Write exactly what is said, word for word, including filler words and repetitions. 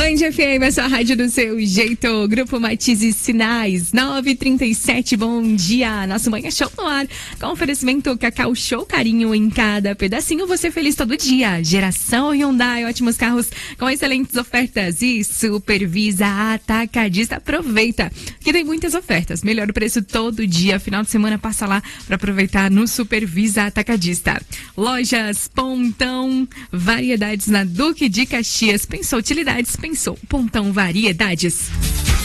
Band F M, essa rádio do seu jeito. Grupo Matiz e Sinais, nove e trinta e sete, bom dia. Nosso Manhã Show no ar, com oferecimento Cacau Show, carinho em cada pedacinho. Você feliz todo dia. Geração Hyundai, ótimos carros com excelentes ofertas. E Supervisa Atacadista. Aproveita, que tem muitas ofertas. Melhor preço todo dia. Final de semana, passa lá para aproveitar no Supervisa Atacadista. Lojas Pontão, variedades na Duque de Caxias. Pensou utilidades? Pensou Pontão Variedades.